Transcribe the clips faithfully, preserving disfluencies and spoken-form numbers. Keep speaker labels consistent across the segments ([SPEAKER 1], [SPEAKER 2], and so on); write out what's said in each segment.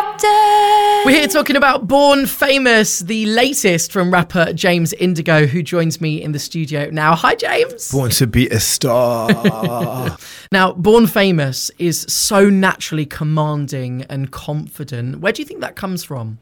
[SPEAKER 1] update.
[SPEAKER 2] We're here talking about Born Famous, the latest from rapper James Indigo, who joins me in the studio now. Hi, James.
[SPEAKER 3] Born to be a star.
[SPEAKER 2] Now, Born Famous is so naturally commanding and confident. Where do you think that comes from?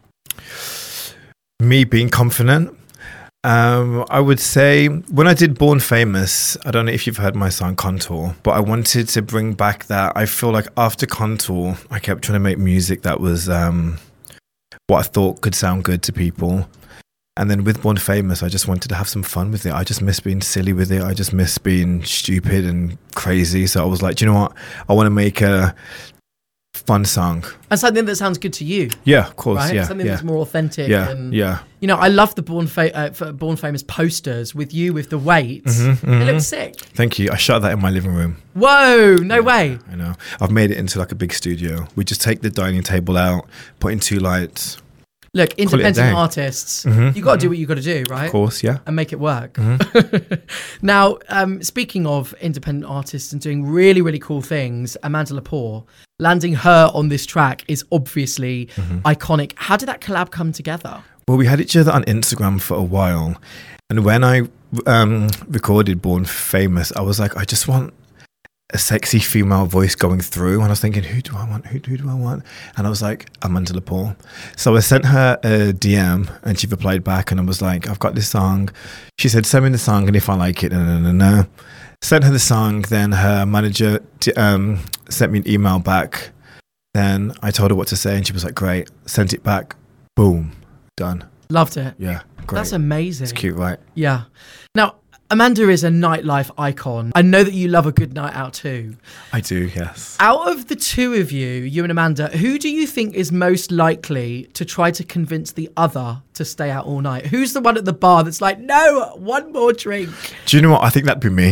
[SPEAKER 3] Me being confident. Um, I would say when I did Born Famous, I don't know if you've heard my song Contour, but I wanted to bring back that. I feel like after Contour, I kept trying to make music that was um, what I thought could sound good to people. And then with Born Famous, I just wanted to have some fun with it. I just miss being silly with it. I just miss being stupid and crazy. So I was like, do you know what? I want to make a fun song.
[SPEAKER 2] And something that sounds good to you.
[SPEAKER 3] Yeah, of course.
[SPEAKER 2] Right?
[SPEAKER 3] Yeah,
[SPEAKER 2] Something
[SPEAKER 3] yeah.
[SPEAKER 2] that's more authentic.
[SPEAKER 3] Yeah,
[SPEAKER 2] and,
[SPEAKER 3] yeah.
[SPEAKER 2] You know, I love the Born, Fa- uh, for Born Famous posters with you with the weights.
[SPEAKER 3] Mm-hmm, mm-hmm.
[SPEAKER 2] It looks sick.
[SPEAKER 3] Thank you. I shot that in my living room.
[SPEAKER 2] Whoa, no
[SPEAKER 3] Yeah,
[SPEAKER 2] way.
[SPEAKER 3] I know. I've made it into like a big studio. We just take the dining table out, put in two lights.
[SPEAKER 2] Look, independent
[SPEAKER 3] day.
[SPEAKER 2] artists,
[SPEAKER 3] Mhm,
[SPEAKER 2] you got to
[SPEAKER 3] mhm.
[SPEAKER 2] do what you got to do, right?
[SPEAKER 3] Of course, yeah.
[SPEAKER 2] And make it work.
[SPEAKER 3] Mm-hmm.
[SPEAKER 2] Now, um, speaking of independent artists and doing really, really cool things, Amanda Lepore, landing her on this track is obviously
[SPEAKER 3] Mm-hmm.
[SPEAKER 2] iconic. How did that collab come together?
[SPEAKER 3] Well, we had each other on Instagram for a while. And when I um, recorded Born Famous, I was like, I just want a sexy female voice going through. And I was thinking, who do I want? Who, who do I want? And I was like, Amanda Lepore. So I sent her a D M and she replied back and I was like, I've got this song. She said, send me the song and if I like it, no, no, no, no. Sent her the song. Then her manager t- um, sent me an email back. Then I told her what to say and she was like, great. Sent it back. Boom. Done.
[SPEAKER 2] Loved it.
[SPEAKER 3] Yeah. Great.
[SPEAKER 2] That's amazing.
[SPEAKER 3] It's cute, right?
[SPEAKER 2] Yeah. Now, Amanda is a nightlife icon. I know that you love a good night out too.
[SPEAKER 3] I do, yes.
[SPEAKER 2] Out of the two of you, you and Amanda, who do you think is most likely to try to convince the other to stay out all night? Who's the one at the bar that's like, no, one more drink?
[SPEAKER 3] Do you know what? I think that'd be me.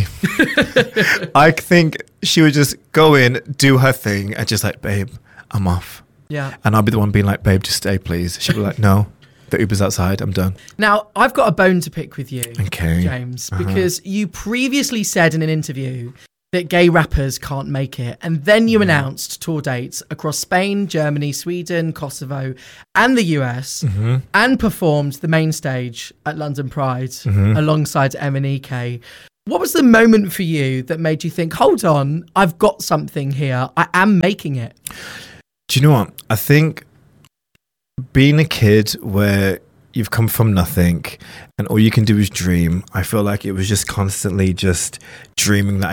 [SPEAKER 3] I think she would just go in, do her thing, and just like, babe, I'm off.
[SPEAKER 2] Yeah.
[SPEAKER 3] And I'll be the one being like, babe, just stay, please. She'd be like, no, the Uber's outside. I'm done.
[SPEAKER 2] Now, I've got a bone to pick with you,
[SPEAKER 3] Okay.
[SPEAKER 2] James,
[SPEAKER 3] Uh-huh.
[SPEAKER 2] because you previously said in an interview that gay rappers can't make it. And then you announced tour dates across Spain, Germany, Sweden, Kosovo, and the U S,
[SPEAKER 3] Mm-hmm.
[SPEAKER 2] and performed the main stage at London Pride
[SPEAKER 3] Mm-hmm.
[SPEAKER 2] alongside M and E K. What was the moment for you that made you think, hold on, I've got something here. I am making it.
[SPEAKER 3] Do you know what? I think being a kid where you've come from nothing and all you can do is dream, I feel like it was just constantly just dreaming that